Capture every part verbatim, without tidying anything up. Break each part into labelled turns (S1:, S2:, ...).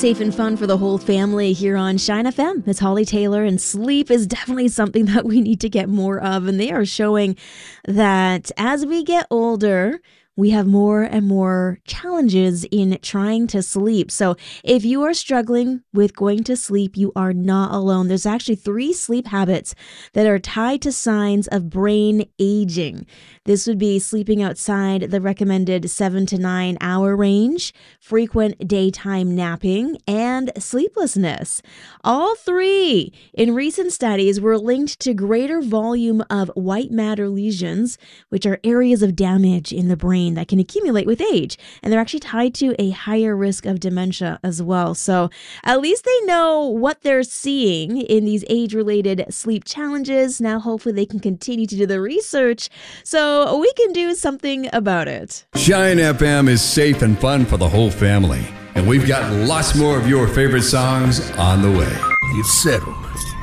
S1: safe and fun for the whole family here on Shine F M. It's Holly Taylor, and sleep is definitely something that we need to get more of. And they are showing that as we get older, we have more and more challenges in trying to sleep. So if you are struggling with going to sleep, you are not alone. There's actually three sleep habits that are tied to signs of brain aging. This would be sleeping outside the recommended seven to nine hour range, frequent daytime napping, and sleeplessness. All three in recent studies were linked to greater volume of white matter lesions, which are areas of damage in the brain that can accumulate with age, and they're actually tied to a higher risk of dementia as well. So at least they know what they're seeing in these age-related sleep challenges. Now hopefully they can continue to do the research so we can do something about it.
S2: Shine F M is safe and fun for the whole family, and we've got lots more of your favorite songs on the way.
S3: It's settled.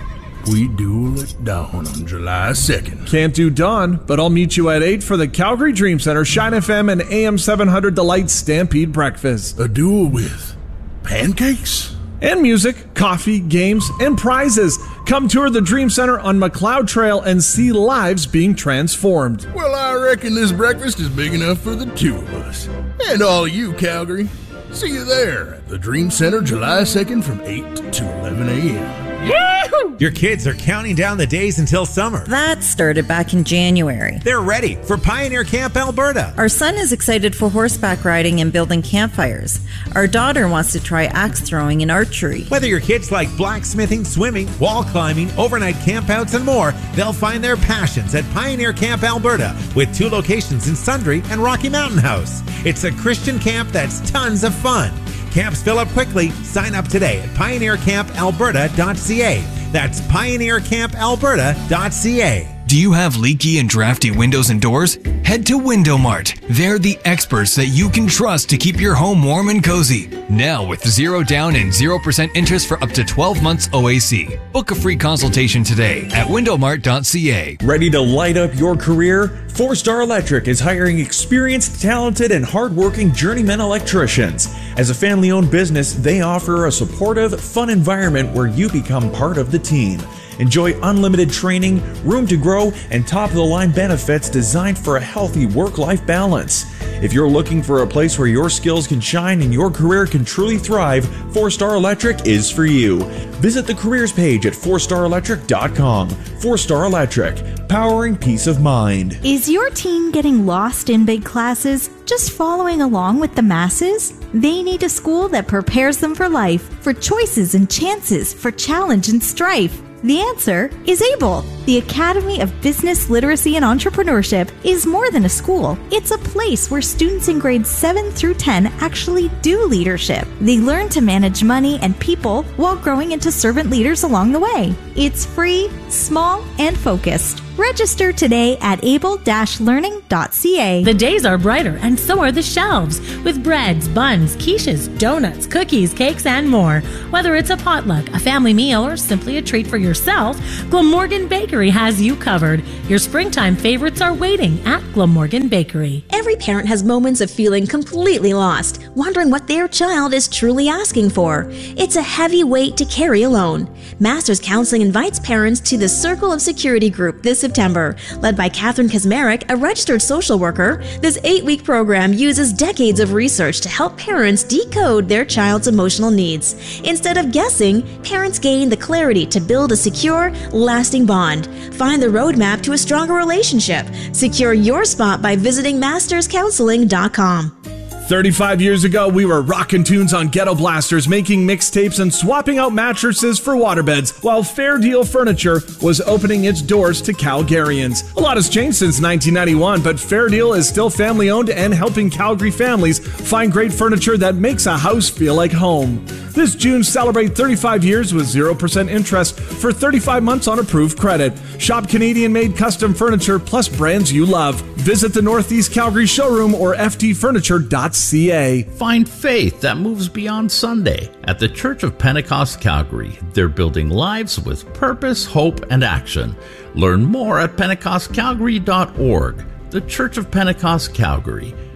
S3: We duel at dawn on July second.
S4: Can't do dawn, but I'll meet you at eight for the Calgary Dream Center, Shine F M, and A M seven hundred Delight Stampede Breakfast.
S3: A duel with pancakes?
S4: And music, coffee, games, and prizes. Come tour the Dream Center on McLeod Trail and see lives being transformed.
S3: Well, I reckon this breakfast is big enough for the two of us. And all you, Calgary. See you there at the Dream Center July second from eight to eleven a.m.
S5: Yahoo! Your kids are counting down the days until summer.
S6: That started back in January.
S5: They're ready for Pioneer Camp Alberta.
S6: Our son is excited for horseback riding and building campfires. Our daughter wants to try axe throwing and archery.
S5: Whether your kids like blacksmithing, swimming, wall climbing, overnight campouts, and more, they'll find their passions at Pioneer Camp Alberta with two locations in Sundre and Rocky Mountain House. It's a Christian camp that's tons of fun. Camps fill up quickly. Sign up today at pioneer camp alberta dot c a. That's pioneer camp alberta dot c a.
S7: Do you have leaky and drafty windows and doors? Head to Window Mart. They're the experts that you can trust to keep your home warm and cozy. Now with zero down and zero percent interest for up to twelve months O A C. Book a free consultation today at window mart dot c a.
S8: Ready to light up your career? Four Star Electric is hiring experienced, talented, and hardworking journeyman electricians. As a family-owned business, they offer a supportive, fun environment where you become part of the team. Enjoy unlimited training, room to grow, and top-of-the-line benefits designed for a healthy work-life balance. If you're looking for a place where your skills can shine and your career can truly thrive, Four Star Electric is for you. Visit the careers page at four star electric dot com. Four Star Electric, powering peace of mind.
S9: Is your teen getting lost in big classes, just following along with the masses? They need a school that prepares them for life, for choices and chances, for challenge and strife. The answer is ABLE. The Academy of Business Literacy and Entrepreneurship is more than a school. It's a place where students in grades seven through ten actually do leadership. They learn to manage money and people while growing into servant leaders along the way. It's free, small, and focused. Register today at able dash learning dot c a.
S10: The days are brighter, and so are the shelves, with breads, buns, quiches, donuts, cookies, cakes, and more. Whether it's a potluck, a family meal, or simply a treat for yourself, Glamorgan Bakery has you covered. Your springtime favorites are waiting at Glamorgan Bakery.
S1: Every parent has moments of feeling completely lost, wondering what their child is truly asking for. It's a heavy weight to carry alone. Masters Counseling invites parents to the Circle of Security group this September. Led by Catherine Kazmarek, a registered social worker, this eight-week program uses decades of research to help parents decode their child's emotional needs. Instead of guessing, parents gain the clarity to build a secure, lasting bond. Find the roadmap to a stronger relationship. Secure your spot by visiting masters counseling dot com.
S4: thirty-five years ago, we were rocking tunes on Ghetto Blasters, making mixtapes and swapping out mattresses for waterbeds, while Fair Deal Furniture was opening its doors to Calgarians. A lot has changed since nineteen ninety-one, but Fair Deal is still family-owned and helping Calgary families find great furniture that makes a house feel like home. This June, celebrate thirty-five years with zero percent interest for thirty-five months on approved credit. Shop Canadian-made custom furniture plus brands you love. Visit the Northeast Calgary showroom or f d furniture dot c a.
S11: Find faith that moves beyond Sunday. At the Church of Pentecost Calgary, they're building lives with purpose, hope, and action. Learn more at pentecost calgary dot org. The Church of Pentecost Calgary,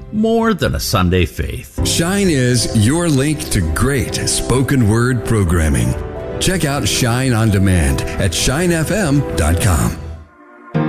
S11: more than a Sunday faith.
S2: Shine is your link to great spoken word programming. Check out Shine on Demand at shine f m dot com.